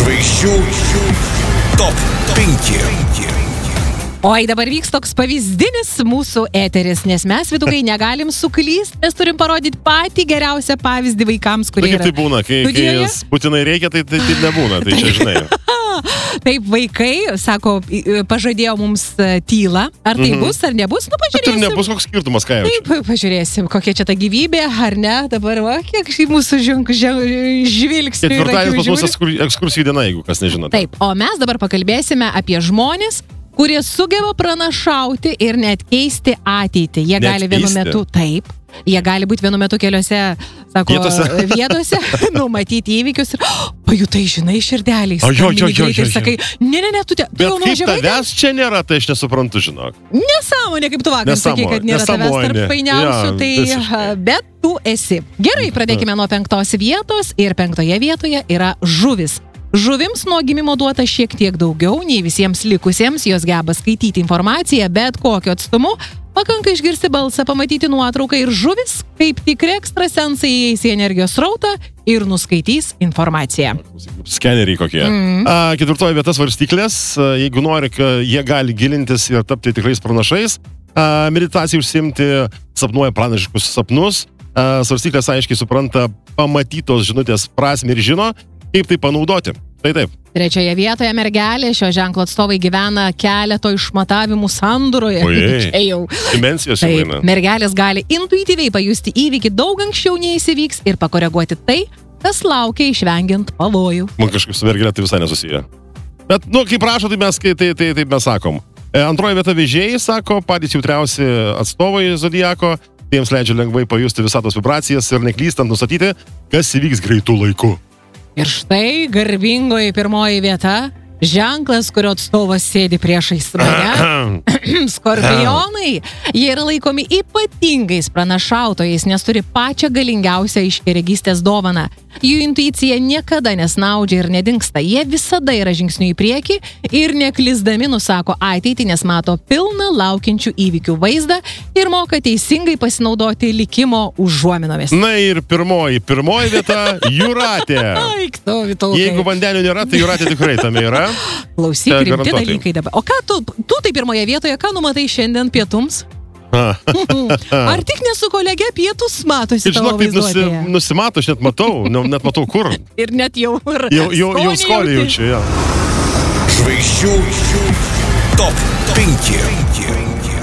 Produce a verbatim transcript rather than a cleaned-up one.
Žvaigždžių top penki. Oi, dabar vyks toks pavyzdinis mūsų eteris, nes mes vidukai negalim suklysti, mes turim parodyti patį geriausią pavyzdį vaikams, kurie tai yra. Kaip tai būna, kai, kai būtinai reikia, tai taip tai nebūna, tai čia žinai. Taip, vaikai, sako, pažadėjo mums tylą, ar tai Mhm. bus, ar nebus, nu Bet ir pažiūrėsim. nebus koks skirtumas, ką jau čia. Taip, pažiūrėsim, kokia čia ta gyvybė, ar ne, dabar, va, kiek šį mūsų žink, žvilgsnių ir Ketvirtadienis akių pas mus žiūri. ekskur- ekskursijų diena, jeigu kas nežino. Taip, o mes dabar pakalbėsime apie žmonės, kurie sugeba pranašauti ir net keisti ateitį. Jie Net gali vienu keisti? metu, taip, jie gali būti vienu metu keliose, sako, Vietose. vietose numatyti įvykius ir oh, pajutai, žinai, širdeliais. O, jo, jo, skambini jo, greitai ir jo, jo. sakai, ne, ne, ne, tu, te, tu Bet jau kaip nuvažiavai. tavęs čia nėra, tai aš nesuprantu, žinok. Nesąmonė, kaip tu vakar Nesąmonė, sakei, kad nėra tavęs tarp nesąmonė. fainiausių, Jo, tai, visiškai. bet tu esi. Gerai, pradėkime nuo penktos vietos ir penktoje vietoje yra žuvis. Žuvims nuo gimimo duota šiek tiek daugiau nei visiems likusiems, jos geba skaityti informaciją, bet kokiu atstumu. Pakanka išgirsti balsą, pamatyti nuotrauką ir žuvis, kaip tikri ekstrasensai, įeis į energijos srautą ir nuskaitys informaciją. Skeneriai kokie. Mhm. A, ketvirtoji vieta svarstyklės. A, Jeigu nori, kad jie gali gilintis ir tapti tikrais pranašais, a, meditacijai užsiimti, sapnuoja pranašiškus sapnus, a, svarstyklės aiškiai supranta pamatytos žinutės prasmę ir žino, kaip tai panaudoti. Tai taip. Trečioje vietoje mergelė, šio ženklo atstovai gyvena keleto išmatavimų sandūroje. Ojei. Čia jau. Dimensijos jau Taip, eina. mergelės gali intuityviai pajusti įvykį daug anksčiau nei įsivyks ir pakoreguoti tai, kas laukia išvengiant pavojų. Man kažkaip su mergelė tai visai nesusiję. Bet, nu, kaip prašo, tai mes, tai, tai, tai mes sakom. E, antroji vieta vežėjai, sako, patys jautriausi atstovai zodiako, tai jiems leidžia lengvai pajusti visatos vibracijas ir neklystant nustatyti, kas įvyks greitų laikų. Ir štai garbingoji pirmoji vieta, ženklas, kurio atstovas sėdi priešais mane. Skorpionai. Jie yra laikomi ypatingais pranašautojais, nes turi pačią galingiausią aiškiaregystės dovaną. Jų intuicija niekada nesnaudžia ir nedingsta. Jie visada yra žingsniu į priekį ir neklysdami nusako ateitį, nes mato pilną laukiančių įvykių vaizdą ir moka teisingai pasinaudoti likimo užuominomis. Na ir pirmoji, pirmoji vieta – Jūratė. Aik, to, to, Jeigu vandenių nėra, tai Jūratė tikrai tame yra. Klausyk, Tai rimti garantuotai. dalykai dabar. O ką tu, tu tai pirmoje vietoje, ką numatai šiandien pietums? Ar tik ne su kolege pietus matosi Ir žinok, tavo kaip nusi, vaizduotėje? nusimato, aš net matau, ne- net matau kur. Ir net jau... ir Jau, jau, jau skonį skonį jauti. jaučiu, jo. Žvaigždžių top penki.